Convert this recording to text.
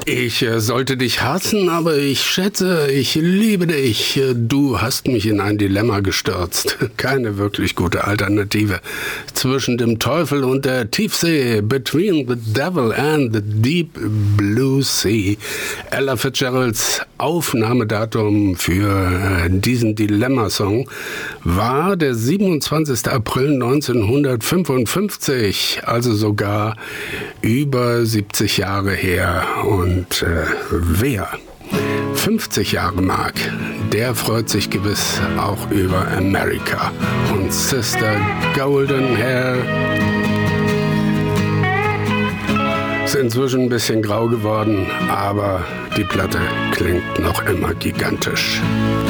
Ich sollte dich hassen, aber ich schätze, ich liebe dich. Du hast mich in ein Dilemma gestürzt. Keine wirklich gute Alternative. Zwischen dem Teufel und der Tiefsee. Between the Devil and the Deep Blue Sea. Ella Fitzgeralds Aufnahmedatum für diesen Dilemma-Song war der 27. April 1955, also sogar über 70 Jahre her. Und wer 50 Jahre mag, der freut sich gewiss auch über America und Sister Golden Hair. Ist inzwischen ein bisschen grau geworden, aber die Platte klingt noch immer gigantisch.